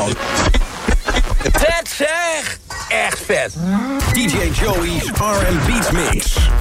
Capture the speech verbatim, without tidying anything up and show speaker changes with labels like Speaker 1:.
Speaker 1: nou.
Speaker 2: Vet zeg! Echt vet.
Speaker 1: D J Joey's R and Beats Mix.